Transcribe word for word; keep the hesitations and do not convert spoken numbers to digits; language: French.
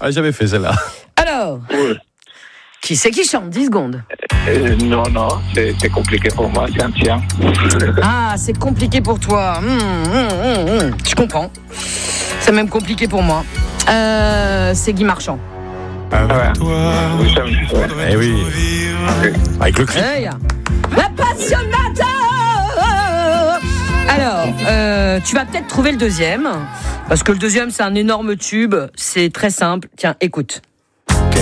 Ah, j'avais fait celle-là. Alors, Oui. qui c'est qui chante? dix secondes. Euh, non, non, c'est, c'est compliqué pour moi, c'est un tien. Ah, c'est compliqué pour toi. Mmh, mmh, mmh, mmh. Je comprends. C'est même compliqué pour moi. Euh, c'est Guy Marchand. Avec Ouais. toi. Oui, ça me- Eh oui. Avec le cri. Hey. La passionnata. Alors, euh, tu vas peut-être trouver le deuxième. Parce que le deuxième, c'est un énorme tube. C'est très simple. Tiens, écoute.